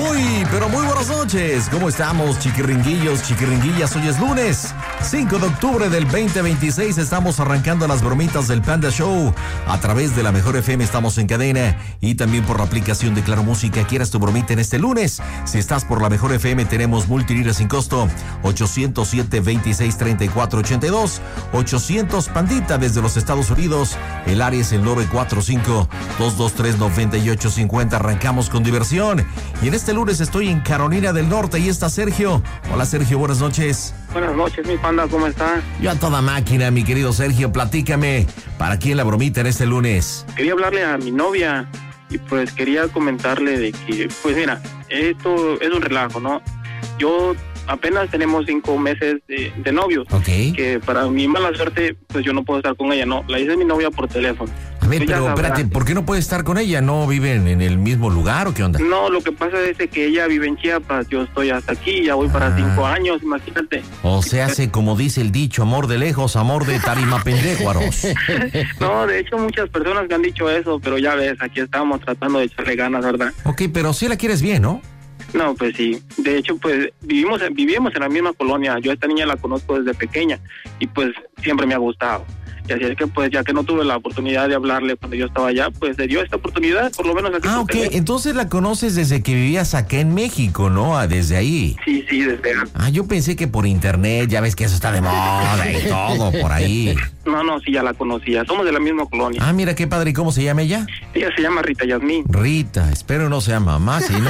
Muy, pero muy buenas noches. ¿Cómo estamos, chiquiringuillos, chiquiringuillas? Hoy es lunes, 5 de octubre del 2026. Estamos arrancando las bromitas del Panda Show. A través de la Mejor FM estamos en cadena y también por la aplicación de Claro Música. ¿Quieres tu bromita en este lunes? Si estás por la Mejor FM, tenemos multilínea sin costo. 807-2634-82. 800 Pandita desde los Estados Unidos. El área es el 945-223-9850. Arrancamos con diversión. Y en este lunes estoy en Carolina del Norte y está Sergio. Hola Sergio, buenas noches. Buenas noches, mi panda, ¿cómo estás? Yo a toda máquina, mi querido Sergio, platícame. ¿Para quién la bromita en este lunes? Quería hablarle a mi novia y pues quería comentarle de que, pues mira, esto es un relajo, ¿no? Yo apenas tenemos 5 meses de novios. Ok. Que para mi mala suerte, pues yo no puedo estar con ella, ¿no? La hice mi novia por teléfono. A ver, pero espérate, ¿por qué no puedes estar con ella? ¿No viven en el mismo lugar o qué onda? No, lo que pasa es que ella vive en Chiapas, yo estoy hasta aquí, ya voy para 5 años, imagínate. O se hace como dice el dicho, amor de lejos, amor de tarima pendejuaros. No, de hecho muchas personas me han dicho eso, pero ya ves, aquí estamos tratando de echarle ganas, ¿verdad? Ok, pero sí la quieres bien, ¿no? No, pues sí. De hecho, pues vivíamos en la misma colonia. Yo a esta niña la conozco desde pequeña y pues siempre me ha gustado. Y así es que pues ya que no tuve la oportunidad de hablarle cuando yo estaba allá, pues se dio esta oportunidad, por lo menos aquí. Ah, ok. Entonces la conoces desde que vivías acá en México, ¿no? Desde ahí. Sí, desde... Ah, yo pensé que por internet, ya ves que eso está de moda y todo, por ahí. No, sí, ya la conocía. Somos de la misma colonia. Ah, mira qué padre. ¿Y cómo se llama ella? Ella se llama Rita Yasmín. Rita, espero no sea mamá, ¿sí, no?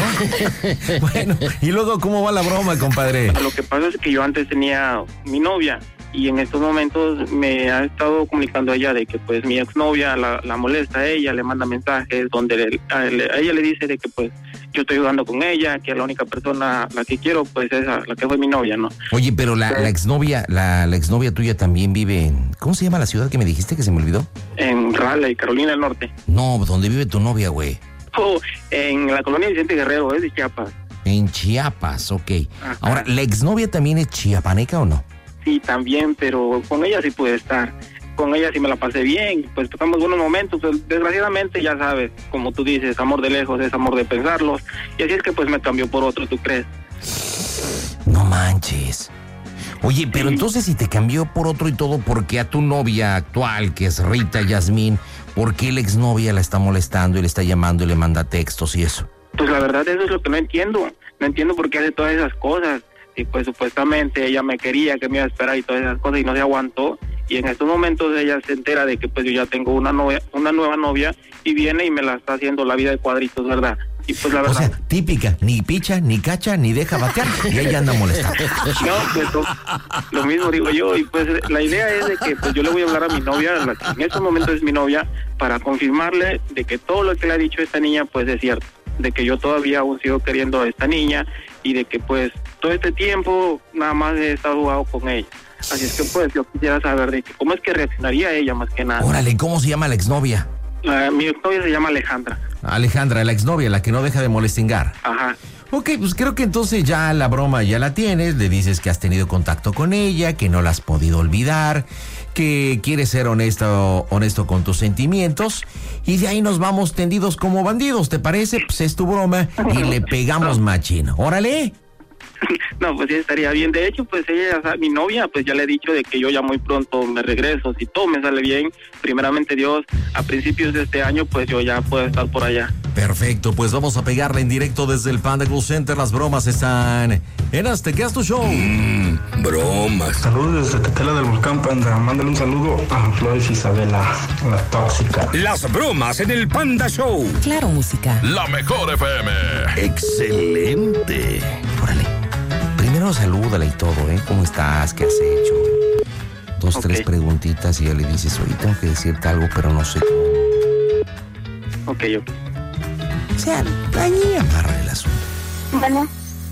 Bueno, y luego, ¿cómo va la broma, compadre? Lo que pasa es que yo antes tenía mi novia y en estos momentos me ha estado comunicando ella de que pues mi exnovia la molesta a ella, le manda mensajes donde a ella le dice de que pues yo estoy jugando con ella, que la única persona la que quiero pues es la que fue mi novia, ¿no? Oye, pero la exnovia tuya también vive en... ¿Cómo se llama la ciudad que me dijiste que se me olvidó? En Raleigh, Carolina del Norte. No, ¿dónde vive tu novia, güey? Oh, en la colonia Vicente Guerrero, es de Chiapas. En Chiapas, ok. Ajá. Ahora, ¿la exnovia también es chiapaneca o no? Sí, también, pero con ella sí pude estar. Con ella sí me la pasé bien, pues pasamos buenos momentos, pero desgraciadamente ya sabes, como tú dices, amor de lejos es amor de pensarlos, y así es que pues me cambió por otro, ¿tú crees? No manches. Oye, pero entonces si te cambió por otro y todo, ¿por qué a tu novia actual, que es Rita Yasmín, por qué la exnovia la está molestando y le está llamando y le manda textos y eso? Pues la verdad eso es lo que no entiendo por qué hace todas esas cosas. Y pues supuestamente ella me quería, que me iba a esperar y todas esas cosas y no se aguantó, y en estos momentos ella se entera de que pues yo ya tengo una nueva novia y viene y me la está haciendo la vida de cuadritos, ¿verdad? Y pues la verdad... O sea, típica, ni picha, ni cacha, ni deja batear y ella anda molestando. No, pues lo mismo digo yo, y pues la idea es de que pues yo le voy a hablar a mi novia, la que en estos momentos es mi novia, para confirmarle de que todo lo que le ha dicho esta niña pues es cierto, de que yo todavía aún sigo queriendo a esta niña y de que pues todo este tiempo nada más he estado jugando con ella. Así es que pues yo quisiera saber de que cómo es que reaccionaría ella más que nada. Órale, ¿cómo se llama la exnovia? Mi exnovia se llama Alejandra. Alejandra, la exnovia, la que no deja de molestingar. Ajá. Ok, pues creo que entonces ya la broma ya la tienes, le dices que has tenido contacto con ella, que no la has podido olvidar, que quieres ser honesto con tus sentimientos, y de ahí nos vamos tendidos como bandidos, ¿te parece? Pues es tu broma y le pegamos machín. ¡Órale! No, pues sí estaría bien. De hecho, pues ella, mi novia, pues ya le he dicho de que yo ya muy pronto me regreso. Si todo me sale bien, primeramente Dios, a principios de este año, pues yo ya puedo estar por allá. Perfecto, pues vamos a pegarle en directo desde el Panda Cool Center. Las bromas están en Azteca Tu Show. Bromas. Saludos desde Tetela del Volcán, Panda. Mándale un saludo a Flores Isabela, la tóxica. Las bromas en el Panda Show. Claro Música. La Mejor FM. Excelente. Órale. Primero salúdala y todo, ¿eh? ¿Cómo estás? ¿Qué has hecho? 2, 3 preguntitas y ya le dices, oye, tengo que decirte algo, pero no sé cómo. Ok. O sea, ahí amarra el asunto. Bueno.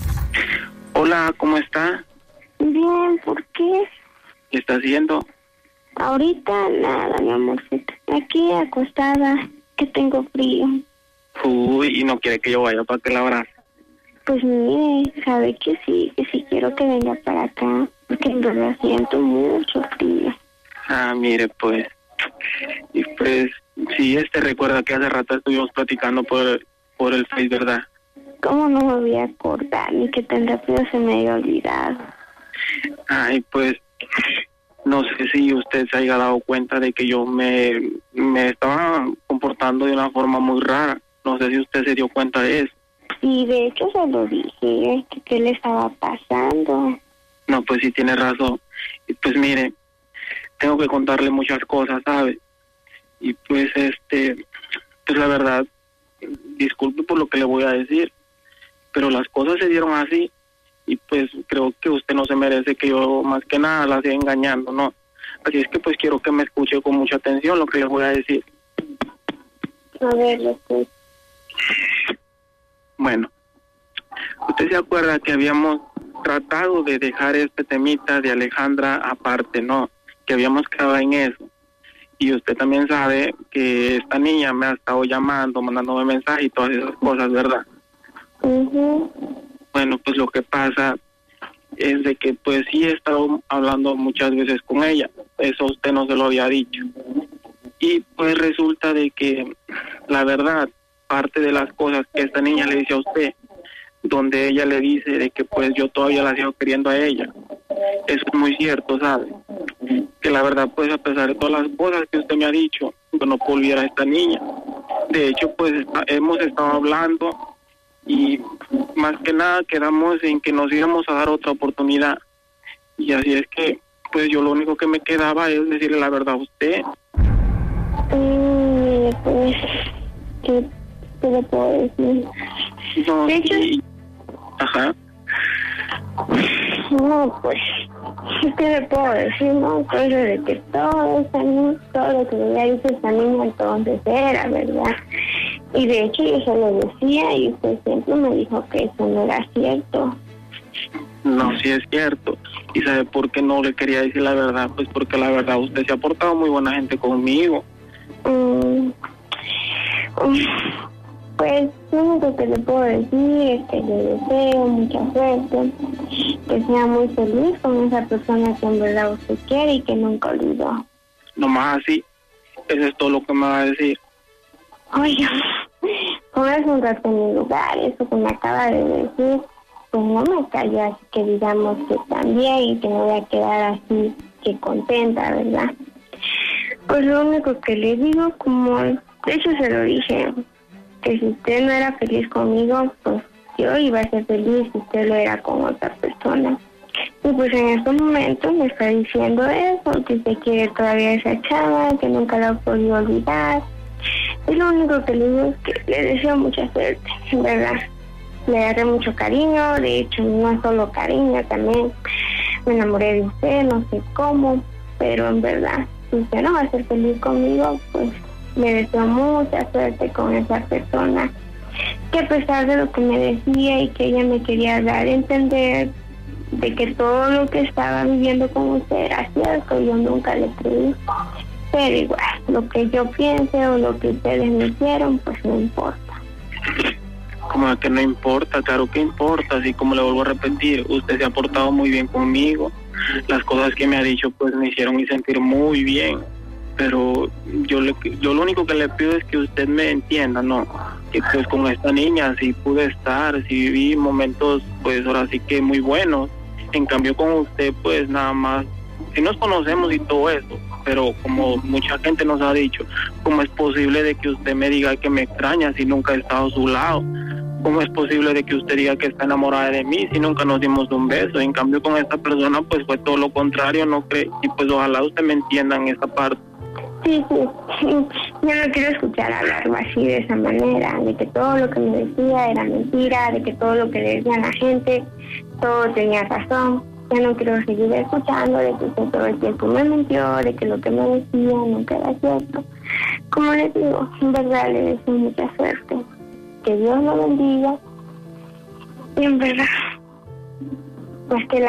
Hola, ¿cómo está? Bien, ¿por qué? ¿Qué está haciendo? Ahorita nada, mi amorcito. Aquí acostada, que tengo frío. Uy, y no quiere que yo vaya para que la abrace. Pues mire, sabe que sí quiero que venga para acá, porque en verdad siento mucho frío. Ah, mire, pues, y pues, sí, recuerda que hace rato estuvimos platicando por el Face, ¿verdad? ¿Cómo no me voy a acordar? Ni que tan rápido se me haya olvidado. Ay, pues, no sé si usted se haya dado cuenta de que yo me estaba comportando de una forma muy rara. No sé si usted se dio cuenta de eso. Y de hecho se lo dije, que qué le estaba pasando. No, pues sí tiene razón. Y pues mire, tengo que contarle muchas cosas, ¿sabe? Y pues pues la verdad, disculpe por lo que le voy a decir, pero las cosas se dieron así y pues creo que usted no se merece que yo más que nada la siga engañando, ¿no? Así es que pues quiero que me escuche con mucha atención lo que le voy a decir. A ver, lo que... Bueno, usted se acuerda que habíamos tratado de dejar este temita de Alejandra aparte, ¿no? Que habíamos quedado en eso. Y usted también sabe que esta niña me ha estado llamando, mandándome mensajes y todas esas cosas, ¿verdad? Uh-huh. Bueno, pues lo que pasa es de que pues sí he estado hablando muchas veces con ella. Eso usted no se lo había dicho. Y pues resulta de que la verdad, parte de las cosas que esta niña le dice a usted, donde ella le dice de que pues yo todavía la sigo queriendo a ella, eso es muy cierto, ¿sabe? Que la verdad pues a pesar de todas las cosas que usted me ha dicho, yo no puedo olvidar a esta niña. De hecho pues hemos estado hablando y más que nada quedamos en que nos íbamos a dar otra oportunidad. Y así es que pues yo lo único que me quedaba es decirle la verdad a usted. Pues, ¿qué le puedo decir? No, de hecho, sí. Ajá. No, pues, ¿qué le puedo decir? No, todo eso de que todo lo que ella dice esa niña entonces era, ¿verdad? Y de hecho yo se lo decía y usted siempre me dijo que eso no era cierto. No, sí es cierto. ¿Y sabe por qué no le quería decir la verdad? Pues porque la verdad usted se ha portado muy buena gente conmigo. Pues lo único que le puedo decir es que le deseo mucha suerte, que sea muy feliz con esa persona que en verdad usted quiere y que nunca olvidó. Nomás así, eso es todo lo que me va a decir. Oiga, póngase un rato en mi lugar, eso que me acaba de decir, pues no me cayó así que digamos que también y que no voy a quedar así que contenta, ¿verdad? Pues lo único que le digo, como de hecho se lo dije, que si usted no era feliz conmigo, pues yo iba a ser feliz si usted lo era con otra persona. Y pues en estos momentos me está diciendo eso, que usted quiere todavía a esa chava, que nunca la ha podido olvidar. Y lo único que le digo es que le deseo mucha suerte, ¿verdad? Le agarré mucho cariño, de hecho no es solo cariño, también me enamoré de usted, no sé cómo, pero en verdad, si usted no va a ser feliz conmigo, pues me deseo mucha suerte con esa persona, que a pesar de lo que me decía y que ella me quería dar a entender de que todo lo que estaba viviendo con usted era cierto, yo nunca le creí. Pero igual, lo que yo piense o lo que ustedes me hicieron, pues no importa. Como que no importa, claro que importa, así como le vuelvo a repetir, usted se ha portado muy bien conmigo, las cosas que me ha dicho pues me hicieron sentir muy bien, pero yo lo único que le pido es que usted me entienda, ¿no? Que pues con esta niña sí pude estar, sí viví momentos pues ahora sí que muy buenos, en cambio con usted pues nada más, sí nos conocemos y todo eso, pero como mucha gente nos ha dicho, ¿cómo es posible de que usted me diga que me extraña si nunca he estado a su lado? ¿Cómo es posible de que usted diga que está enamorada de mí si nunca nos dimos un beso? En cambio con esta persona pues fue todo lo contrario, ¿no cree? Y pues ojalá usted me entienda en esa parte. Sí, yo no quiero escuchar hablarlo así de esa manera, de que todo lo que me decía era mentira, de que todo lo que le decía a la gente, todo tenía razón. Ya no quiero seguir escuchando de que usted todo el tiempo me mintió, de que lo que me decía nunca era cierto. Como les digo, en verdad le deseo mucha suerte. Que Dios lo bendiga. Y en verdad, pues qué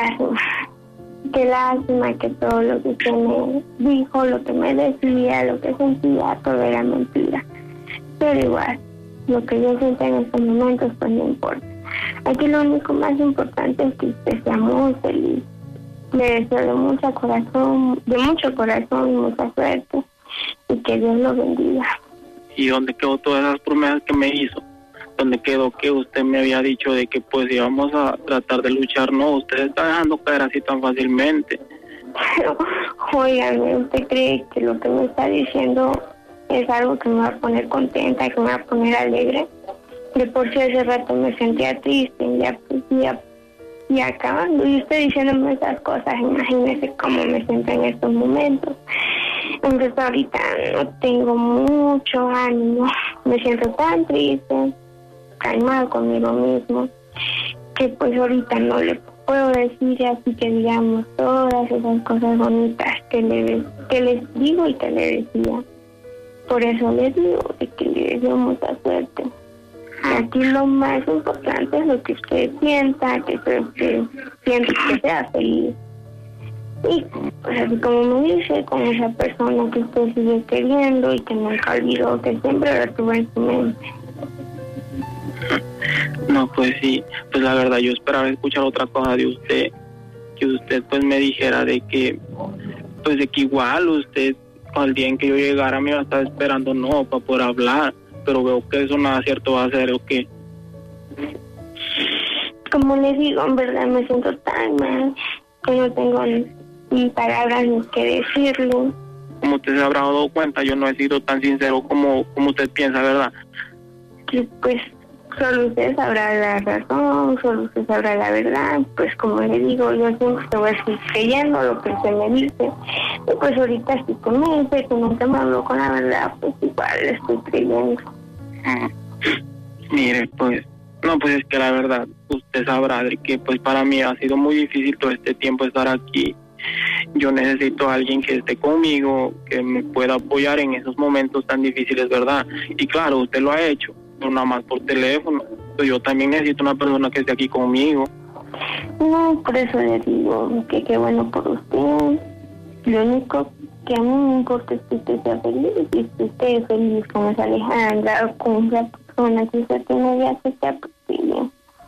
lástima que todo lo que usted me dijo, lo que me decía, lo que sentía, todo era mentira. Pero igual, lo que yo siento en estos momentos, pues no importa. Aquí lo único más importante es que usted sea muy feliz. Le deseo de mucho corazón, mucha suerte y que Dios lo bendiga. ¿Y dónde quedó todas esas promesas que me hizo? donde quedó que usted me había dicho de que pues íbamos a tratar de luchar. No, usted está dejando caer así tan fácilmente. Pero, óigame, ¿usted cree que lo que me está diciendo es algo que me va a poner contenta, que me va a poner alegre? De por sí hace rato me sentía triste, y acabando, y usted diciéndome esas cosas, imagínese cómo me siento en estos momentos. Entonces ahorita no tengo mucho ánimo, me siento tan triste, tan mal conmigo mismo, que pues ahorita no le puedo decir así que digamos todas esas cosas bonitas que les digo y que le decía. Por eso les digo que le deseo mucha suerte. Aquí lo más importante es lo que usted sienta, que siente que sea feliz. Y pues así como me dice, con esa persona que usted sigue queriendo y que nunca olvidó, que siempre la tuvo en su mente. No, pues sí, pues la verdad yo esperaba escuchar otra cosa de usted, que usted pues me dijera de que, pues de que igual usted al día en que yo llegara me iba a estar esperando, no, para poder hablar, pero veo que eso nada cierto va a ser, ¿o qué? Como les digo, en verdad me siento tan mal que no tengo ni palabras ni que decirle. Como usted se habrá dado cuenta, yo no he sido tan sincero como usted piensa, ¿verdad? Y pues solo usted sabrá la razón, solo usted sabrá la verdad. Pues como le digo, yo siempre te voy a seguir creyendo lo que usted me dice. Y pues ahorita estoy con él, que nunca me habló con la verdad, pues igual le estoy creyendo. Mire, pues, no, pues es que la verdad, usted sabrá de que pues para mí ha sido muy difícil todo este tiempo estar aquí. Yo necesito a alguien que esté conmigo, que me pueda apoyar en esos momentos tan difíciles, ¿verdad? Y claro, usted lo ha hecho, no nada más por teléfono. Pero yo también necesito una persona que esté aquí conmigo. No, por eso le digo que qué bueno por usted. Lo único que a mí me importa es que usted sea feliz, y que usted esté feliz con esa Alejandra o con esa persona que usted tiene ya que sea posible.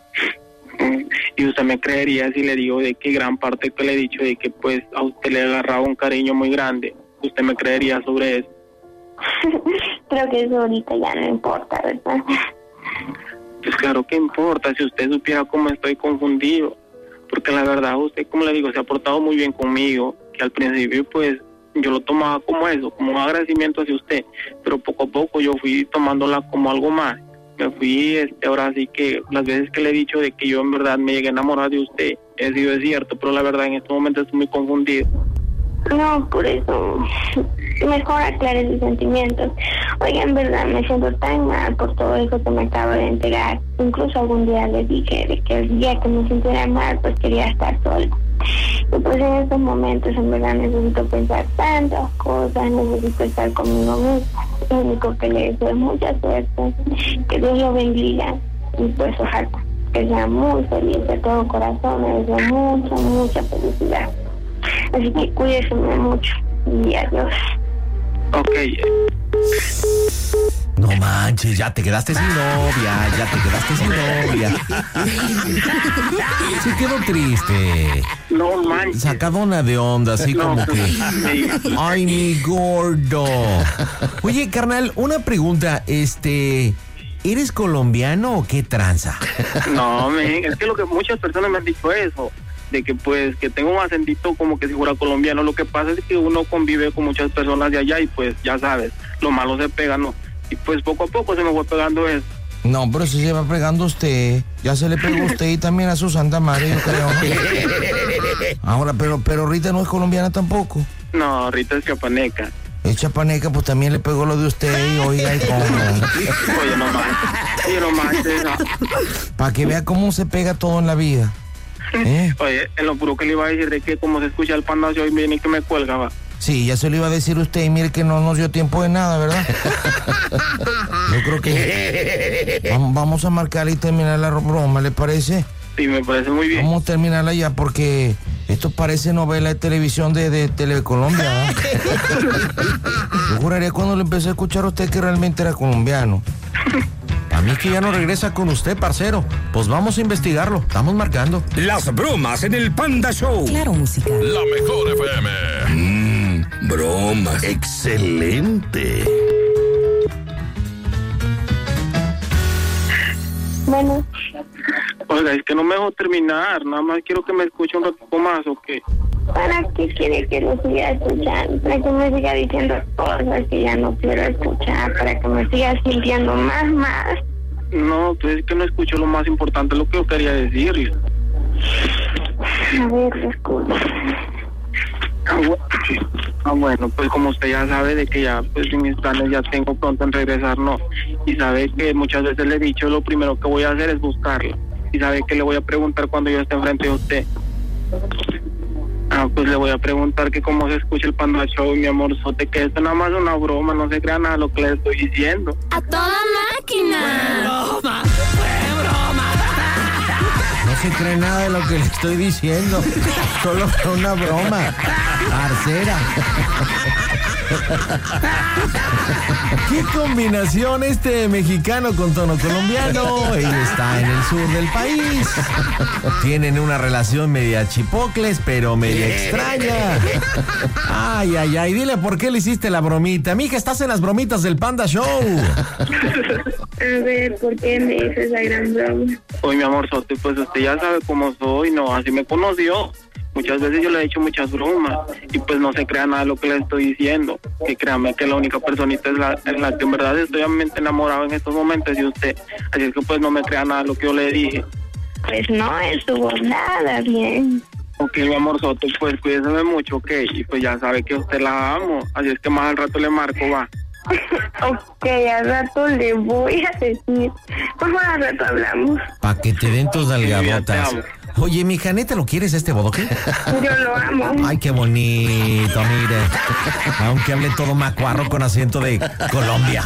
Y usted me creería si le digo de que gran parte que le he dicho de que pues a usted le agarraba un cariño muy grande. ¿Usted me creería sobre eso? Creo que eso ahorita ya no importa, ¿verdad? Pues claro que importa, si usted supiera cómo estoy confundido. Porque la verdad, usted, como le digo, se ha portado muy bien conmigo, que al principio pues yo lo tomaba como eso, como un agradecimiento hacia usted, pero poco a poco yo fui tomándola como algo más. Me fui, ahora sí que las veces que le he dicho de que yo en verdad me llegué a enamorar de usted, he sido cierto, pero la verdad en este momento estoy muy confundido. No, por eso mejor aclare sus sentimientos. Oiga, en verdad me siento tan mal por todo eso que me acabo de enterar. Incluso algún día le dije de que el día que me sintiera mal pues quería estar sola. Y pues en estos momentos en verdad necesito pensar tantas cosas, necesito estar conmigo misma. Lo único que le deseo es mucha suerte, que Dios lo bendiga y pues ojalá que sea muy feliz de todo corazón. Me deseo mucha felicidad. Así que cuídese mucho y adiós. Ok. No manches, ya te quedaste sin novia, Se quedó triste. No manches. Sacadona de onda, así No, como que... sí. Ay, mi gordo. Oye, carnal, una pregunta, ¿eres colombiano o qué tranza? No, es que lo que muchas personas me han dicho eso, de que pues que tengo un acentito como que si fuera colombiano. Lo que pasa es que uno convive con muchas personas de allá y pues ya sabes, lo malo se pega, ¿no? Y pues poco a poco se me fue pegando eso. No, pero si se va pegando usted, ya se le pegó a usted y también a su Santa Madre, yo creo, ¿no? Ahora, pero Rita no es colombiana tampoco. No, Rita es chapaneca. Es chapaneca, pues también le pegó lo de usted y oiga, y cómo. Oye, no manches. Para que vea cómo se pega todo en la vida. Oye, en lo puro que le iba a decir de que como se escucha el Panda Show y viene y que me cuelga, va. Sí, ya se lo iba a decir usted y mire que no nos dio tiempo de nada, ¿verdad? Yo creo que vamos a marcar y terminar la broma, ¿le parece? Sí, me parece muy bien. Vamos a terminarla ya porque esto parece novela de televisión de Telecolombia, ¿verdad? Yo juraría cuando le empecé a escuchar a usted que realmente era colombiano. A mí que ya no regresa con usted, parcero. Pues vamos a investigarlo. Estamos marcando. Las bromas en el Panda Show. Claro, música. La mejor FM. Bromas. Excelente. Bueno. Oiga, es que no me dejo terminar, nada más quiero que me escuche un ratito más, ¿o qué? ¿Para qué quiere que lo siga escuchando? Para que me siga diciendo cosas que ya no quiero escuchar, para que me siga sintiendo más. No, pues es que no escucho lo más importante, lo que yo quería decirle. A ver, escucha. Bueno, pues como usted ya sabe de que ya pues en mis planes ya tengo pronto en regresar, no, y sabe que muchas veces le he dicho lo primero que voy a hacer es buscarla, y sabe que le voy a preguntar cuando yo esté enfrente de usted. Pues le voy a preguntar que cómo se escucha el Panda Show, mi amorzote, que esto nada más es una broma, no se crea nada de lo que le estoy diciendo. ¡A toda máquina! ¡Fue broma! No se cree nada de lo que le estoy diciendo. Solo fue una broma. Arcera. ¿Qué combinación este mexicano con tono colombiano? Ella está en el sur del país. Tienen una relación media chipocles, pero media extraña. Ay, dile por qué le hiciste la bromita. Mija, estás en las bromitas del Panda Show. A ver, ¿por qué me hizo esa gran broma? Oye, mi amorzote, pues usted ya sabe cómo soy, ¿no? Así me conoció. Muchas veces yo le he hecho muchas bromas y pues no se crea nada de lo que le estoy diciendo. Y créame que la única personita es la que en verdad estoy realmente enamorado en estos momentos de usted. Así es que pues no me crea nada de lo que yo le dije. Pues no estuvo nada bien. Ok, mi amorzote, pues cuídese mucho, ok. Y pues ya sabe que usted la amo. Así es que más al rato le marco, va. Ok, al rato le voy a decir. Pues al rato hablamos. Pa' que te den tus nalgadotas. Sí, Oye, mija, ¿neta lo quieres este bodoque? Yo lo amo. Ay, qué bonito, mire. Aunque hable todo macuarro con acento de Colombia.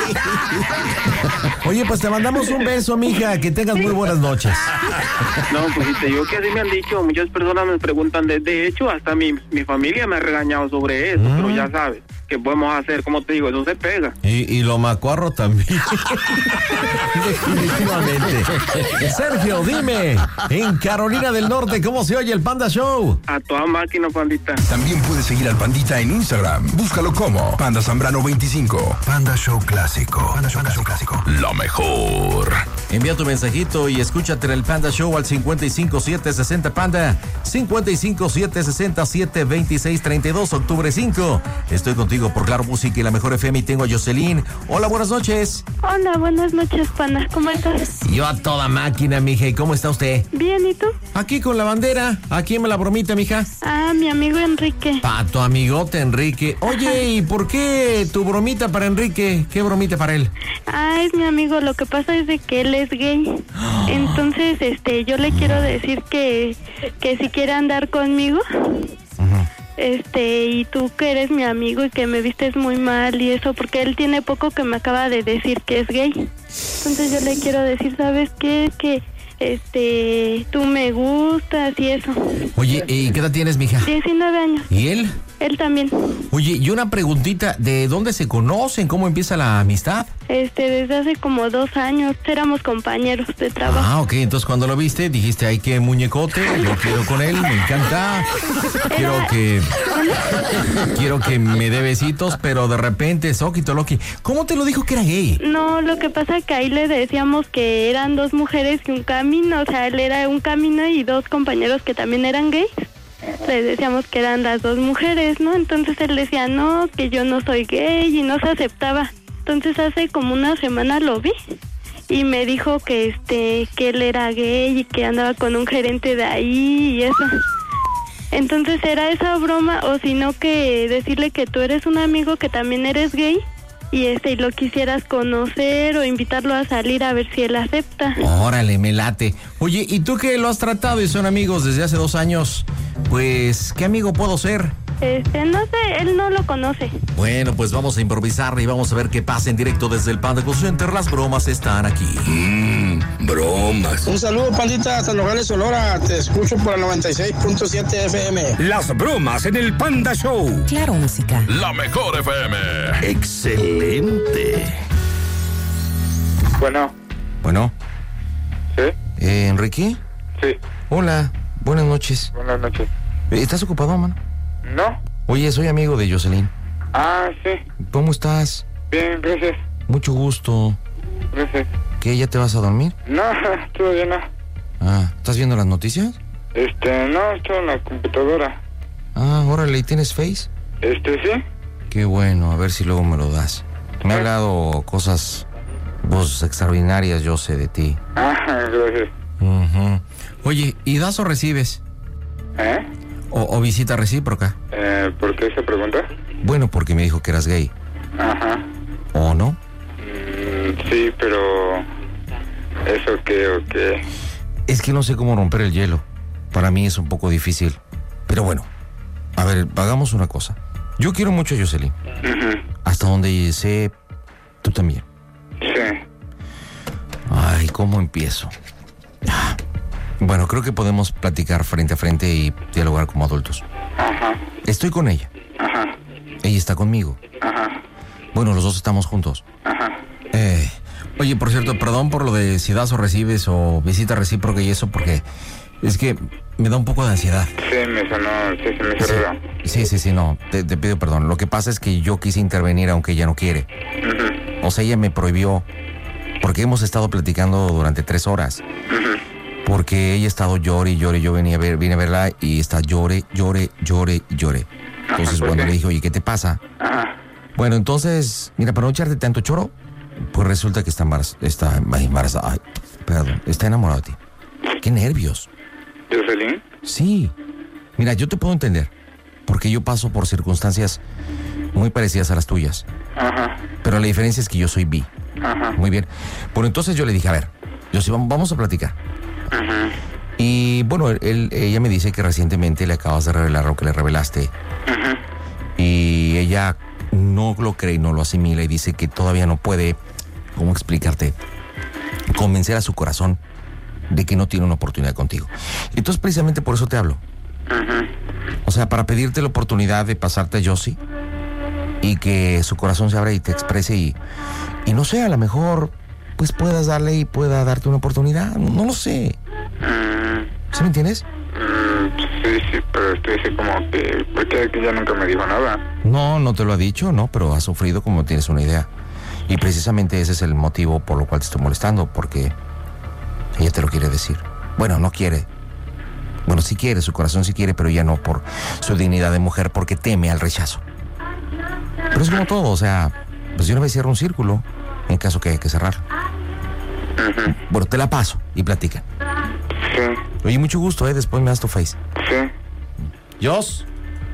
Oye, pues te mandamos un beso, mija. Que tengas muy buenas noches. No, pues si te digo que así me han dicho, muchas personas me preguntan, de hecho, hasta mi familia me ha regañado sobre eso, pero ya sabes, ¿qué podemos hacer? Como te digo, eso se pega. Y lo macuarro también. Definitivamente. Sergio, dime, en Carolina del Norte, ¿cómo se oye el Panda Show? A toda máquina, pandita. También puedes seguir al Pandita en Instagram. Búscalo como Panda Zambrano 25. Panda Show Clásico. Panda Show Clásico. Lo mejor. Envía tu mensajito y escúchate en el Panda Show al 55760 Panda, 55760-72632, octubre 5. Estoy contigo por Claro Música y la Mejor FM y tengo a Jocelyn. Hola, buenas noches. Hola, buenas noches, Panda. ¿Cómo estás? Yo a toda máquina, mija. ¿Y cómo está usted? Bien, ¿y tú? Aquí con la bandera. ¿A quién me la bromita, mija? Ah, mi amigo Enrique. Pa' tu amigote Enrique. Oye, ¿y por qué tu bromita para Enrique? ¿Qué bromita para él? Ah, es mi amigo. Lo que pasa es de que él es gay. Entonces, yo le quiero decir que si quiere andar conmigo, y tú que eres mi amigo y que me vistes muy mal y eso, porque él tiene poco que me acaba de decir que es gay. Entonces yo le quiero decir, ¿sabes qué? Que tú me gustas y eso. Oye, ¿y qué edad tienes, mija? 19 años. ¿Y él? Él también. Oye, y una preguntita, ¿de dónde se conocen? ¿Cómo empieza la amistad? Desde hace como 2 años éramos compañeros de trabajo. Ah, ok, entonces cuando lo viste dijiste, ay, qué muñecote, yo quiero con él, me encanta, quiero que me dé besitos, pero de repente, Soquito Loki, ¿cómo te lo dijo que era gay? No, lo que pasa es que ahí le decíamos que eran 2 mujeres y un camino, o sea, él era un camino y 2 compañeros que también eran gays. Le decíamos que eran las 2 mujeres, ¿no? Entonces él decía, no, que yo no soy gay y no se aceptaba. Entonces hace como una semana lo vi y me dijo que que él era gay y que andaba con un gerente de ahí y eso. Entonces era esa broma, o si no que decirle que tú eres un amigo que también eres gay y lo quisieras conocer o invitarlo a salir a ver si él acepta. Órale, me late. Oye, ¿y tú que lo has tratado y son amigos desde hace 2 años? Pues, ¿qué amigo puedo ser? No sé, él no lo conoce. Bueno, pues vamos a improvisar y vamos a ver qué pasa en directo desde el Panda Call Center. Las bromas están aquí. Bromas. Un saludo, Pandita, hasta Nogales, Sonora. Te escucho por el 96.7 FM. Las bromas en el Panda Show. Claro Música. La Mejor FM. Excelente. Bueno. Bueno. ¿Sí? ¿Enrique? Sí. Hola, buenas noches. Buenas noches. ¿Estás ocupado, mano? ¿No? Oye, soy amigo de Jocelyn. Ah, sí. ¿Cómo estás? Bien, gracias. Mucho gusto. Gracias. ¿Qué, ya te vas a dormir? No, todavía no. Ah, ¿estás viendo las noticias? No, estoy en la computadora. Ah, órale, ¿y tienes Face? Sí. Qué bueno, a ver si luego me lo das. Me ha hablado cosas, pues, extraordinarias, yo sé de ti. Gracias. Uh-huh. Oye, ¿y das o recibes? ¿O visita recíproca? ¿Por qué esa pregunta? Bueno, porque me dijo que eras gay. Ajá. ¿O no? Sí, pero... ¿eso qué o qué? Es que no sé cómo romper el hielo. Para mí es un poco difícil. Pero bueno, a ver, hagamos una cosa. Yo quiero mucho a Jocelyn. Hasta donde sé, tú también. Sí. Ay, ¿cómo empiezo? Bueno, creo que podemos platicar frente a frente y dialogar como adultos. Ajá. Estoy con ella. Ajá. Ella está conmigo. Ajá. Bueno, los dos estamos juntos. Ajá. Oye, por cierto, perdón por lo de si das o recibes o visita recíproca y eso, porque es que me da un poco de ansiedad. Sí, me sonó, se me hizo raro. Sí, no, te pido perdón. Lo que pasa es que yo quise intervenir aunque ella no quiere. O sea, ella me prohibió, porque hemos estado platicando durante 3 horas. Porque ella ha estado llore y llore, yo vine a verla y está llore. Entonces cuando le dije, oye, ¿qué te pasa? Bueno, entonces, mira, para no echarte tanto choro, pues resulta que está embarazada. Ay, perdón, está enamorada de ti. ¡Qué nervios! ¿Jocelyn? Sí. Mira, yo te puedo entender, porque yo paso por circunstancias muy parecidas a las tuyas. Ajá. Pero la diferencia es que yo soy bi. Ajá. Muy bien. Bueno, entonces yo le dije, a ver, vamos a platicar. Ajá. Y bueno, ella me dice que recientemente le acabas de revelar lo que le revelaste. Ajá. Y ella no lo cree y no lo asimila y dice que todavía no puede, ¿cómo explicarte? Convencer a su corazón de que no tiene una oportunidad contigo. Entonces precisamente por eso te hablo. Ajá. O sea, para pedirte la oportunidad de pasarte a Josie y que su corazón se abra y te exprese y no sé, a lo mejor pues puedas darle y pueda darte una oportunidad. No lo sé. ¿Sí me entiendes? Sí, pero estoy así como que... porque ya nunca me dijo nada. No te lo ha dicho, no, pero has sufrido como tienes una idea. Y precisamente ese es el motivo por lo cual te estoy molestando, porque ella te lo quiere decir. Bueno, no quiere. Bueno, sí quiere, su corazón sí quiere, pero ella no por su dignidad de mujer, porque teme al rechazo. Pero es como todo, o sea, pues yo una vez cierro un círculo, en caso que hay que cerrar. Bueno, te la paso y platican. Sí. Oye, mucho gusto, después me das tu face. Sí. ¿Jos?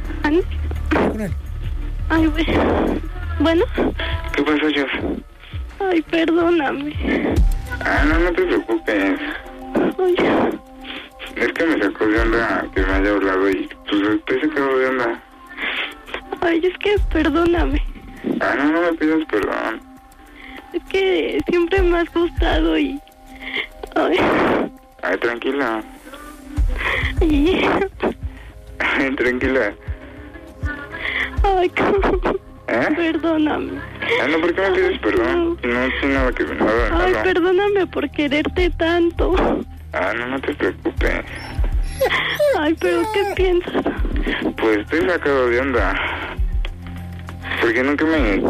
Con él. Ay, bueno. ¿Qué pasó, Jos? Ay, perdóname. No te preocupes. Ay. Es que me sacó de onda que me haya hablado y pues estoy sacado de onda. Ay, es que perdóname. No me pidas perdón. Es que siempre me has gustado y... Ay, tranquila. Tranquila. Ay, perdóname. No, ¿por qué me pides perdón? No tiene nada que ver. Ay, perdóname por quererte tanto. No te preocupes. Ay, pero ¿qué piensas? Pues estoy sacado de onda. Porque nunca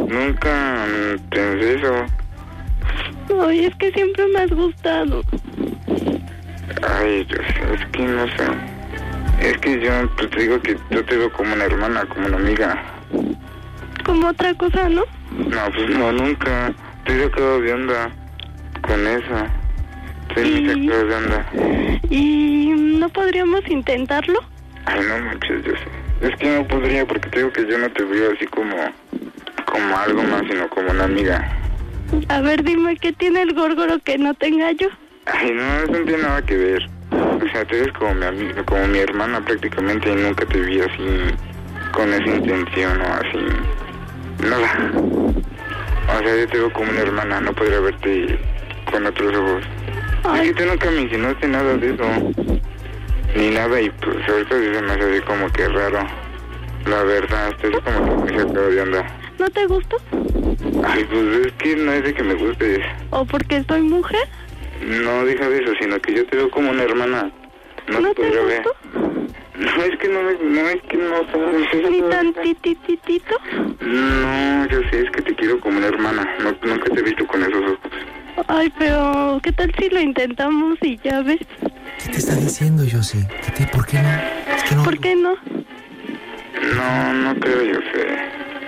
pensé eso. Ay, es que siempre me has gustado. Ay, Dios, es que no sé. Es que yo pues, te digo que yo te veo como una hermana, como una amiga. Como otra cosa, ¿no? No, pues no, nunca. Estoy sacado de onda con eso. Estoy muy sacado de onda. ¿Y no podríamos intentarlo? Ay, no manches, yo sé. Es que no podría porque te digo que yo no te veo así como algo más, sino como una amiga. A ver, dime, ¿qué tiene el Górgoro que no tenga yo? Ay, no, eso no tiene nada que ver. O sea, te ves como mi amiga, como mi hermana prácticamente y nunca te vi así, con esa intención o así. Nada. O sea, yo te veo como una hermana, no podría verte con otros ojos. Es que tú nunca me insinuaste nada de eso. Ni nada, y pues ahorita sí se me hace así como que raro. La verdad, estoy como que muy sacado de onda. ¿No te gusta? Ay, pues es que no es de que me gustes. ¿O porque soy mujer? No, deja de eso, sino que yo te veo como una hermana. ¿No te ver. No, es que no. ¿Ni tan tititito? No, yo sé, es que te quiero como una hermana. Nunca te he visto con esos ojos. Ay, pero ¿qué tal si lo intentamos y ya ves? ¿Qué te está diciendo, Josie? ¿Por qué no? Es que no. ¿Por qué no? No, no creo, yo sé.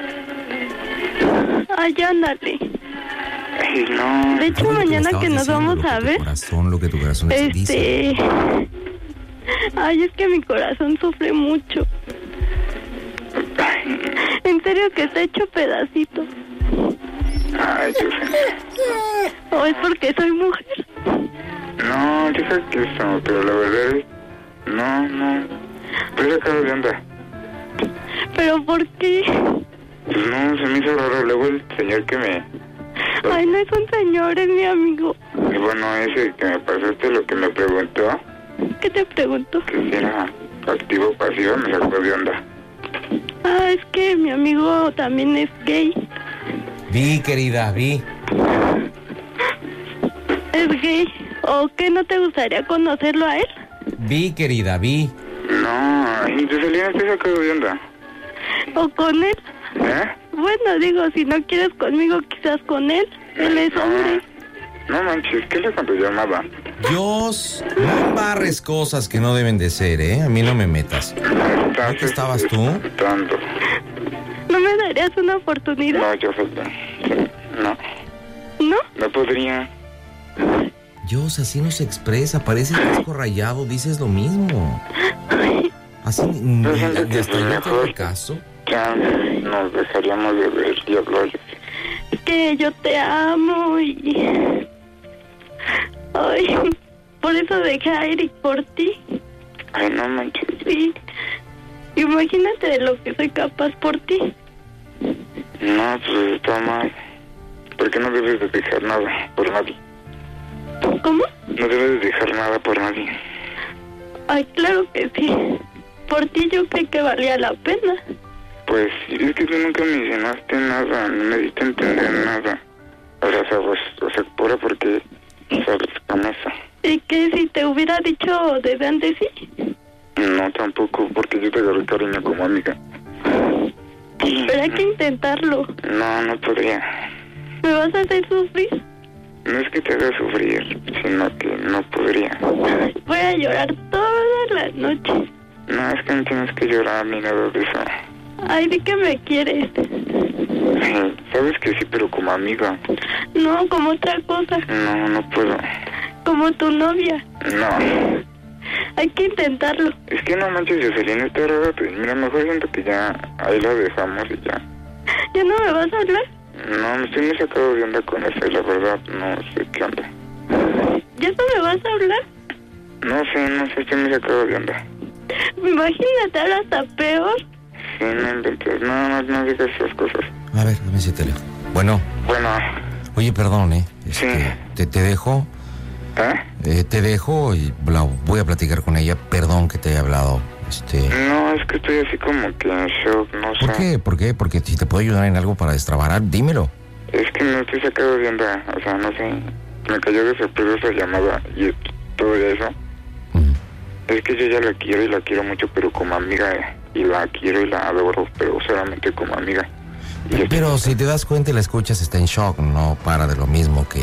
Ay, ándale. Ay, no. De hecho, mañana que nos vamos a ver. Lo que tu corazón dice. Ay, es que mi corazón sufre mucho. En serio que está hecho pedacitos. Ay, yo sé. ¿O es porque soy mujer? No, deja que eso, pero la verdad es... No. Estoy sacado de onda. ¿Pero por qué? Pues no, se me hizo raro. Luego el señor que me... Ay, no es un señor, es mi amigo. Y bueno, ese que me pasaste lo que me preguntó. ¿Qué te preguntó? Que si era activo o pasivo, me sacó de onda. Ah, es que mi amigo también es gay. Vi, querida, vi. ¿Es gay? ¿O qué, no te gustaría conocerlo a él? Vi, querida, vi. No, Jocelyn, estoy sacado de onda. ¿O con él? ¿Eh? Bueno, digo, si no quieres conmigo, quizás con él. Él es hombre. No manches, ¿qué le cuando llamaba? Dios, no embarres cosas que no deben de ser, ¿eh? A mí no me metas. ¿Qué estabas tú? Tanto. ¿No me darías una oportunidad? No, yo no. ¿No? No podría. Dios, así no se expresa, pareces disco rayado, dices lo mismo. Así ni hasta yo te hago caso. Ya nos dejaríamos de ver y hablar. Es que yo te amo y... Ay, por eso dejé a Eric por ti. Ay, no manches. Sí. Imagínate de lo que soy capaz por ti. No, pues está mal. ¿Por qué no debes de dejar nada por nadie? ¿Cómo? No debes de dejar nada por nadie. Ay, claro que sí. Por ti yo creí que valía la pena. Pues es que tú nunca me mencionaste nada, no me diste a entender nada. Ahora, o sea, pura porque sales con eso. ¿Y qué si te hubiera dicho desde antes sí? No, tampoco, porque yo te agarré cariño como amiga. Pero hay que intentarlo. No, no podría. ¿Me vas a hacer sufrir? No es que te haga sufrir, sino que no podría. Voy a llorar toda la noche. No, es que no tienes que llorar ni nada de eso. Ay, di que me quieres. Sabes que sí, pero como amiga. No, como otra cosa. No, no puedo. Como tu novia. No. Hay que intentarlo. Es que no manches, Jocelyn, está rara. Mira, mejor siento que ya ahí la dejamos y ya. ¿Ya no me vas a hablar? No, me estoy muy sacado de onda con eso y la verdad no sé qué onda. ¿Ya no me vas a hablar? No sé, estoy muy sacado de onda. Imagínate, ahora hasta peor. Sí, no inventes, no digas esas cosas. A ver, dame ese teléfono. Bueno. Oye, perdón, Sí. Te dejo. Te dejo y voy a platicar con ella. Perdón que te haya hablado. No, es que estoy así como que en shock, no sé. ¿Por qué? Porque si te puedo ayudar en algo para destrabar, dímelo. Es que no estoy sacado de onda, o sea, no sé. Me cayó de sorpresa esa llamada y todo eso. Es que yo ya la quiero y la quiero mucho, pero como amiga, y la quiero y la adoro, pero solamente como amiga. Pero si te das cuenta y la escuchas, está en shock, no para de lo mismo que...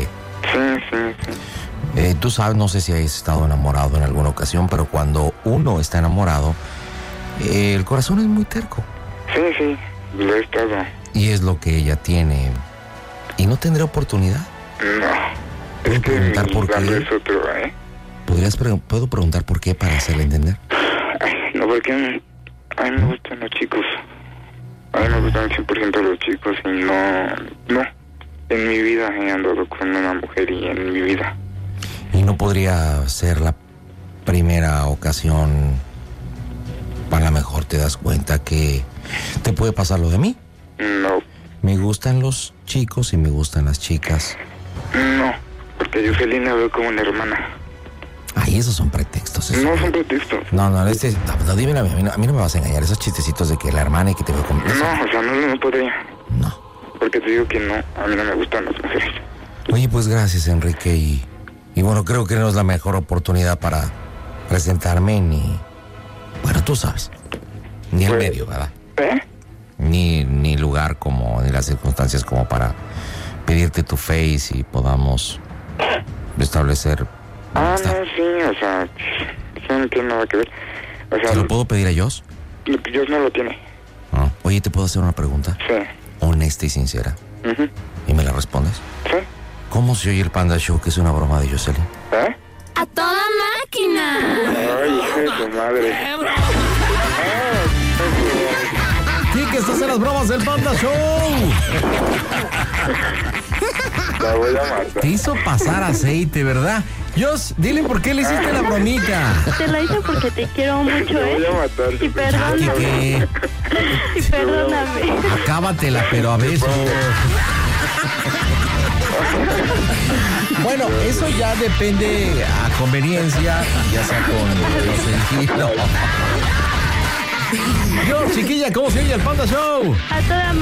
Sí. Tú sabes, no sé si has estado enamorado en alguna ocasión, pero cuando uno está enamorado, el corazón es muy terco. Sí, lo he estado. Y es lo que ella tiene. ¿Y no tendré oportunidad? No. ¿Puedo preguntar por qué? Es otro, ¿Puedo preguntar por qué para hacerle entender? No, porque a mí me gustan los chicos. A mí me gustan 100% los chicos y no. En mi vida he andado con una mujer y en mi vida. ¿Y no podría ser la primera ocasión para lo mejor te das cuenta que te puede pasar lo de mí? No. Me gustan los chicos y me gustan las chicas. No, porque Jocelyn la veo como una hermana. Ay, esos son pretextos. No son pretextos. No, dímelo a mí. A mí no me vas a engañar. Esos chistecitos de que la hermana y que te veo como... No, o sea, no podría. No. Porque te digo que no, a mí no me gustan las mujeres. Oye, pues gracias, Enrique. Y bueno, creo que no es la mejor oportunidad para presentarme ni... Bueno, tú sabes. Ni el medio, ¿verdad? Ni lugar como... Ni las circunstancias como para pedirte tu face y podamos establecer... No, sí, o sea, eso no tiene nada que ver. O sea, ¿Se lo puedo pedir a Dios? Dios no lo tiene. Ah, oye, ¿te puedo hacer una pregunta? Sí. Honesta y sincera. ¿Y me la respondes? Sí. ¿Cómo se oye el Panda Show que es una broma de Jocelyn? ¿Eh? ¡A toda máquina! Ay, hija de su madre. Quique, estás en las bromas del Panda Show. La voy a matar. Te hizo pasar aceite, ¿verdad? Jos, dile por qué le hiciste la bromita. Te la hice porque te quiero mucho, Te voy a matar. Y perdóname. Quique, Y perdóname. acábatela, pero a besos. Bueno, eso ya depende a conveniencia, ya sea con los sentidos. Yo, chiquilla, ¿cómo se oye el Panda Show? A toda